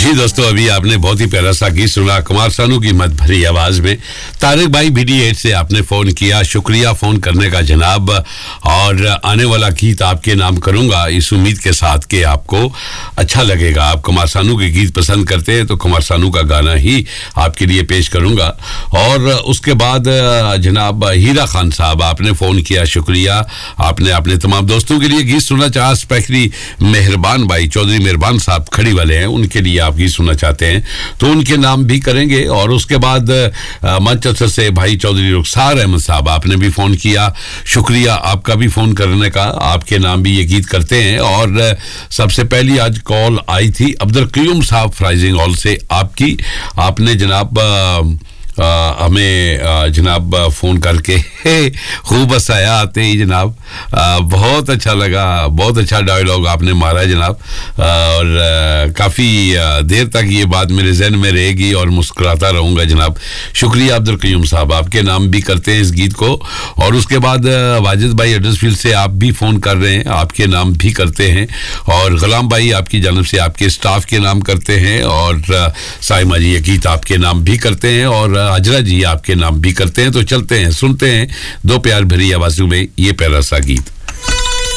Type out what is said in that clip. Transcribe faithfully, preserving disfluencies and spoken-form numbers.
जी दोस्तों, अभी आपने बहुत ही प्यारा सा गीत सुना कुमार सानू की मत भरी आवाज में। तारिक भाई बी डी एट से आपने फोन किया, शुक्रिया फोन करने का जनाब। और आने वाला गीत आपके नाम करूंगा इस उम्मीद के साथ कि आपको अच्छा लगेगा। आप कुमार सानू के गीत पसंद करते हैं तो कुमार सानू का गाना ही आपके लिए पेश करूंगा। और उसके बाद जनाब हीरा खान साहब आपने फोन किया, शुक्रिया। आपने अपने तमाम दोस्तों के लिए गीत सुनना चाहा। स्पेशली मेहरबान भाई चौधरी मेहरबान साहब खड़ी वाले हैं, उनके लिए आप गीत सुनना चाहते हैं तो उनके नाम भी करेंगे। और उसके बाद मैनचेस्टर से भाई चौधरी रुखसार अहमद साहब आपने भी फोन किया, शुक्रिया आपका भी फोन करने का। आपके नाम भी ये गीत करते हैं। और सबसे पहली आज कॉल आई थी अब्दुल कयूम साहब फ्राइजिंग हॉल से आपकी। आपने जनाब आ, हमें आ, जनाब फ़ोन करके खूब हंसाया आते ही जनाब। आ, बहुत अच्छा लगा, बहुत अच्छा डायलॉग आपने मारा जनाब। आ, और काफ़ी देर तक ये बात मेरे जहन में रहेगी और मुस्कुराता रहूँगा जनाब। शुक्रिया अब्दुल कयूम साहब, आपके नाम भी करते हैं इस गीत को। और उसके बाद वाजिद भाई हडर्सफील्ड से आप भी फ़ोन कर रहे हैं, आपके नाम भी करते हैं। और गुलाम भाई आपकी जानब से आपके स्टाफ के नाम करते हैं। और साइमा जी ये गीत आपके नाम भी करते हैं। और अजरा जी आपके नाम भी करते हैं। तो चलते हैं, सुनते हैं दो प्यार भरी आवाज़ों में ये प्यारा सा गीत।